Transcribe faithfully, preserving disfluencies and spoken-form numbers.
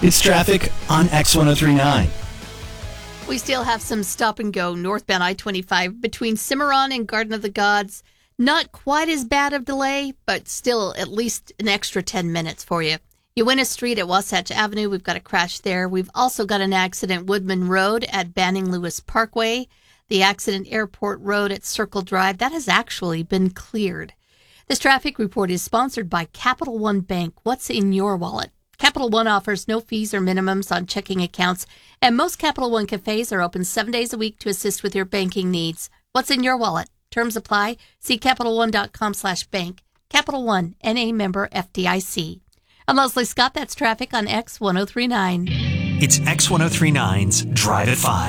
It's traffic on X one oh three point nine. We still have some stop and go northbound I twenty-five between Cimarron and Garden of the Gods. Not quite as bad of delay, but still at least an extra ten minutes for you. Uinta Street at Wasatch Avenue, we've got a crash there. We've also got an accident Woodman Road at Banning Lewis Parkway. The accident Airport Road at Circle Drive, that has actually been cleared. This traffic report is sponsored by Capital One Bank. What's in your wallet? Capital One offers no fees or minimums on checking accounts, and most Capital One cafes are open seven days a week to assist with your banking needs. What's in your wallet? Terms apply. See CapitalOne.com slash bank. Capital One, N A member F D I C. I'm Leslie Scott. That's traffic on X one oh three point nine. It's X one oh three point nine's Drive at five.